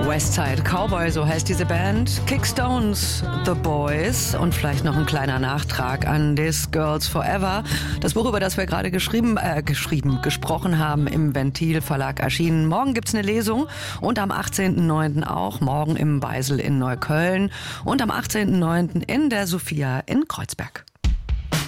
Westside Cowboy, so heißt diese Band. Kickstones, The Boys und vielleicht noch ein kleiner Nachtrag an This Girls Forever. Das Buch, über das wir gerade gesprochen haben, im Ventil Verlag erschienen. Morgen gibt's eine Lesung und am 18.09. auch. Morgen im Beisel in Neukölln und am 18.09. in der Sophia in Kreuzberg.